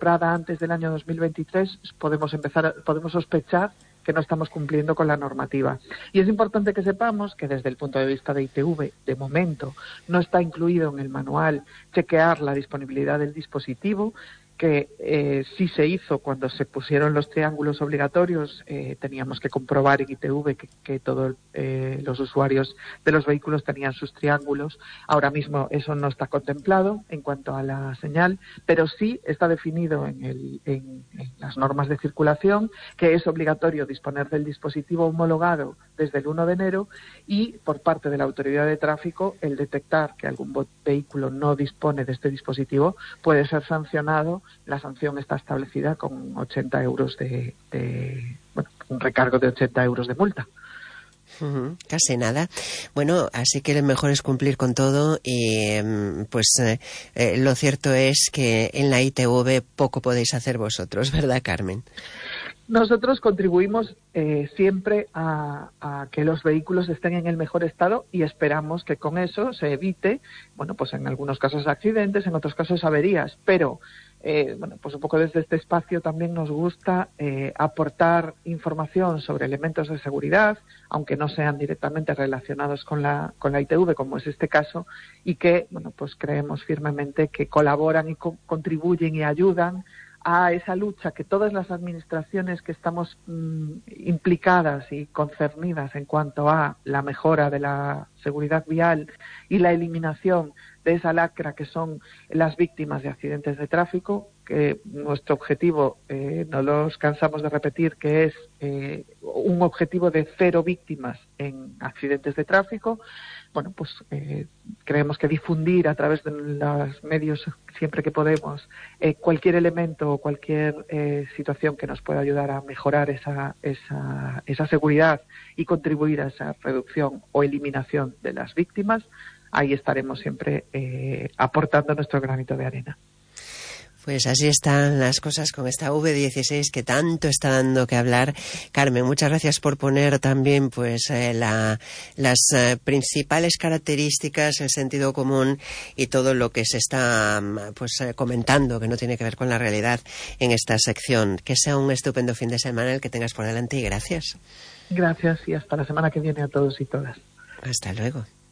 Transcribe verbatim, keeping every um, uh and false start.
comprada antes del año dos mil veintitrés, podemos empezar, podemos sospechar que no estamos cumpliendo con la normativa. Y es importante que sepamos que desde el punto de vista de I T V, de momento, no está incluido en el manual chequear la disponibilidad del dispositivo, que eh, sí se hizo cuando se pusieron los triángulos obligatorios. Eh, teníamos que comprobar en I T V que, que todos eh, los usuarios de los vehículos tenían sus triángulos. Ahora mismo eso no está contemplado en cuanto a la señal, pero sí está definido en, el, en, en las normas de circulación que es obligatorio disponer del dispositivo homologado desde el uno de enero y por parte de la autoridad de tráfico el detectar que algún vehículo no dispone de este dispositivo puede ser sancionado. La sanción está establecida con ochenta euros de, de bueno, un recargo de ochenta euros de multa. Uh-huh, casi nada. Bueno, así que lo mejor es cumplir con todo y pues eh, eh, lo cierto es que en la I T V poco podéis hacer vosotros, ¿verdad, Carmen? Nosotros contribuimos eh, siempre a, a que los vehículos estén en el mejor estado y esperamos que con eso se evite, bueno, pues en algunos casos accidentes, en otros casos averías, pero eh, bueno, pues un poco desde este espacio también nos gusta eh, aportar información sobre elementos de seguridad, aunque no sean directamente relacionados con la con la I T V, como es este caso, y que, bueno, pues creemos firmemente que colaboran y co- contribuyen y ayudan a esa lucha que todas las administraciones que estamos mmm, implicadas y concernidas en cuanto a la mejora de la seguridad vial y la eliminación de esa lacra que son las víctimas de accidentes de tráfico, que nuestro objetivo, eh, no los cansamos de repetir, que es eh, un objetivo de cero víctimas en accidentes de tráfico. Bueno, pues eh, creemos que difundir a través de los medios siempre que podemos eh, cualquier elemento o cualquier eh, situación que nos pueda ayudar a mejorar esa, esa, esa seguridad y contribuir a esa reducción o eliminación de las víctimas, ahí estaremos siempre eh, aportando nuestro granito de arena. Pues así están las cosas con esta V dieciséis que tanto está dando que hablar. Carmen, muchas gracias por poner también pues eh, la, las eh, principales características, el sentido común y todo lo que se está pues eh, comentando, que no tiene que ver con la realidad en esta sección. Que sea un estupendo fin de semana el que tengas por delante y gracias. Gracias y hasta la semana que viene a todos y todas. Hasta luego.